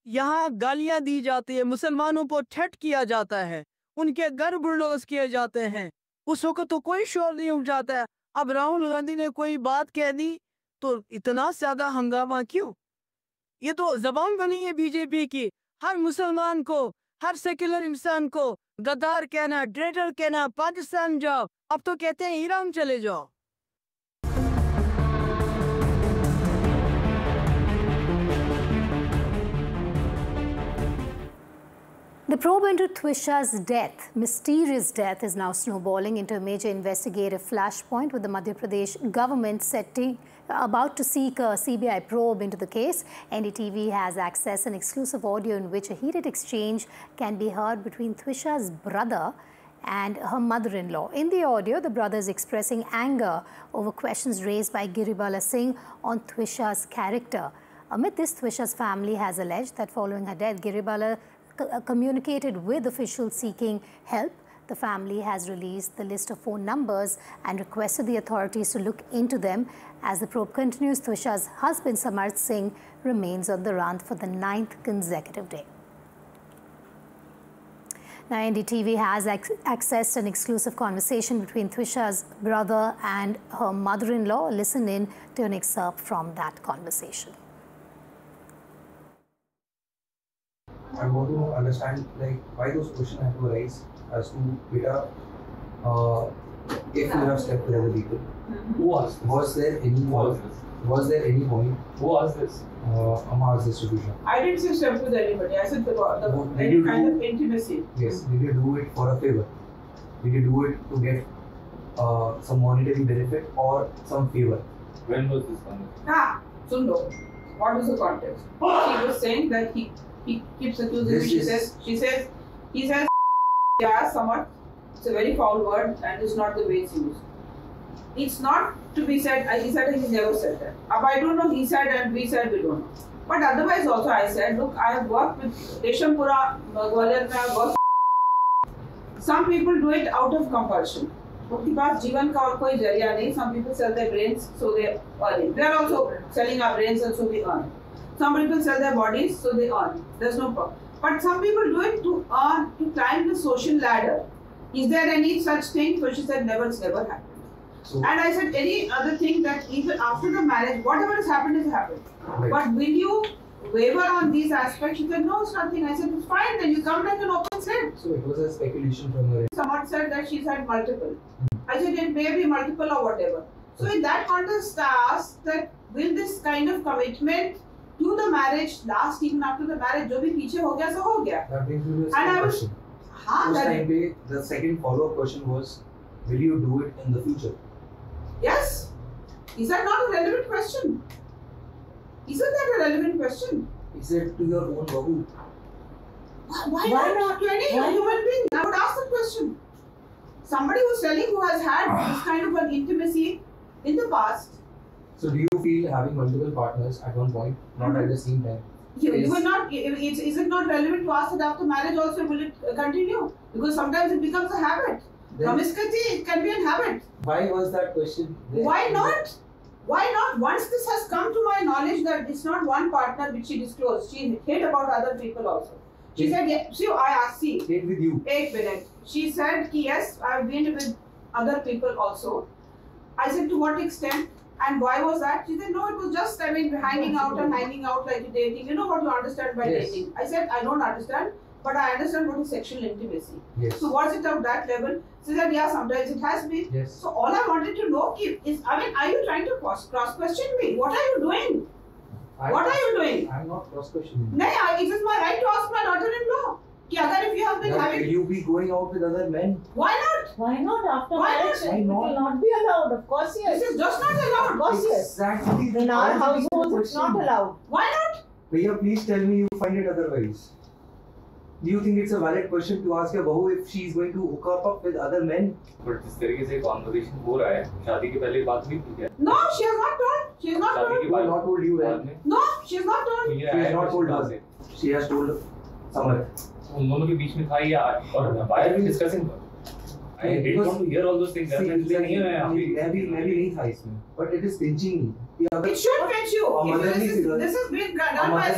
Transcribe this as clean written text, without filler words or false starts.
यहाँ गालियां दी जाती है, मुसलमानों को ठट किया जाता है, उनके घर बुलडोज किए जाते हैं। उस वक्त तो कोई शोर नहीं उठ जाता है। अब राहुल गांधी ने कोई बात कह दी तो इतना ज्यादा हंगामा क्यों? ये तो जबान बनी है बीजेपी की, हर मुसलमान को, हर सेक्युलर इंसान को गद्दार कहना, ट्रेटर कहना, पाकिस्तान जाओ। अब तो कहते हैं ईरान चले जाओ। The probe into Twisha's death, mysterious death, is now snowballing into a major investigative flashpoint, with the Madhya Pradesh government about to seek a CBI probe into the case. NDTV has accessed an exclusive audio in which a heated exchange can be heard between Twisha's brother and her mother-in-law. In the audio, the brother is expressing anger over questions raised by Giribala Singh on Twisha's character. Amid this, Twisha's family has alleged that following her death, Giribala communicated with officials seeking help. The family has released the list of phone numbers and requested the authorities to look into them. As the probe continues, Twisha's husband Samarth Singh remains on the run for the 9th consecutive day. Now, NDTV has accessed an exclusive conversation between Twisha's brother and her mother-in-law. Listen in to an excerpt from that conversation. I want to understand why those questions have to arise as to beta if you have slept with other people. Who asked this? Was there any point? Who asked this? Amar's distribution. I didn't say slept with anybody. I said Did kind you of intimacy. Yes. Did you do it for a favor? Did you do it to get some monetary benefit or some favor? When was this conversation? So no. What was the context? She was saying that he keeps accusing me. He says, yeah, somewhat. It's a very foul word and it's not the way it's used. It's not to be said, he said he's never said that. I don't know, he said and we said, we don't know. But otherwise also I said, look, I have worked with Reshampura, Gwalior, I have worked. Some people do it out of compulsion. उनके पास जीवन का और कोई जरिया नहीं. Some people sell their brains, so they earn. They are also selling our brains and so we earn. Some people sell their bodies, so they earn. There's no problem. But some people do it to earn, to climb the social ladder. Is there any such thing? So she said, never, it's never happened. So, and I said, any other thing that even after the marriage, whatever has happened has happened. Right. But will you waver on these aspects? She said, no, it's nothing. I said, it's fine, then you come like an open slate. So it was a speculation from her end. Someone said that she's had multiple. I said, it may be multiple or whatever. So in that context, I asked that, will this kind of commitment to the marriage last even after the marriage? जो भी पीछे हो गया सो हो गया. That brings me to the second question. The second follow-up question was, will you do it in the future? Yes. Is that not a relevant question? Isn't that a relevant question? Is it to your own bahu? Why not to any human being? I would ask the question. Somebody who's telling who has had this kind of an intimacy in the past. So do you feel having multiple partners at one point, not at the same time? You will not. Is it not relevant to ask that after marriage also will it continue? Because sometimes it becomes a habit. Promiscuity, it can be a habit. Why was that question there? Why not? Why not? Once this has come to my knowledge that it's not one partner which she disclosed, she hid about other people also. She said, yeah, see, I asked, see. Stayed with you. 8 minutes. She said, yes, I've been with other people also. I said, to what extent? And why was that? She said, no, it was just, hanging out like dating. You know what you understand by dating? I said, I don't understand, but I understand what is sexual intimacy. Yes. So was it of that level? She said, yeah, sometimes it has been. Yes. So all I wanted to know is, are you trying to cross-question me? What are you doing? What are you doing? I'm not cross-questioning. No, it is my right to ask my daughter-in-law. If you have been having... Will you be going out with other men? Why not? Why not? After Why marriage, not? it will not be allowed. Of course, yes. This is just not allowed. Of course, yes. Exactly. In our household, it's not allowed. Why not? Bhaiya, please tell me you find it otherwise. Do you think it's a valid question to ask your bahu if she is going to hook up with other men? But जिस तरीके से conversation हो रहा है, शादी के पहले बात हुई थी क्या? No, she has not told. She has not told. Who has not told you that? No, she has not told. She has not told us. She has told Samarth. उन दोनों के बीच में था या और why are we discussing? I didn't want to hear all those things. मैं भी नहीं था इसमें. But it is pinching me. It should pinch you. This This has been done by